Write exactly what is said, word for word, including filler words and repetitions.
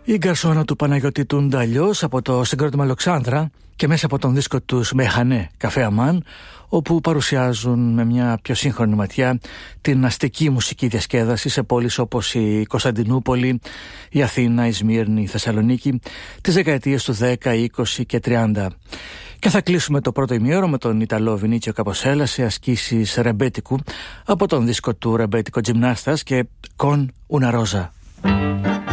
Η γκαρσόνα του Παναγιώτη του Νταλιός από το συγκρότημα Αλεξάνδρα και μέσα από τον δίσκο τους Μεχανέ Καφέ Αμάν, όπου παρουσιάζουν με μια πιο σύγχρονη ματιά την αστική μουσική διασκέδαση σε πόλεις όπως η Κωνσταντινούπολη, η Αθήνα, η Σμύρνη, η Θεσσαλονίκη τις δεκαετίες του δέκα, είκοσι και τριάντα. Και θα κλείσουμε το πρώτο ημίωρο με τον Ιταλό Βινίτσιο Καποσέλα σε ασκήσεις ρεμπέτικου από τον δίσκο του Ρεμπέτικο Τζιμνάστας και Con una rosa.